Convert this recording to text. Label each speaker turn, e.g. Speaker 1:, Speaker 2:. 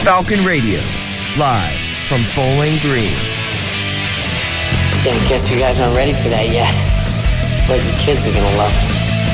Speaker 1: Falcon Radio, live from Bowling Green.
Speaker 2: Yeah, I guess you guys aren't ready for that yet. But your kids are gonna love it.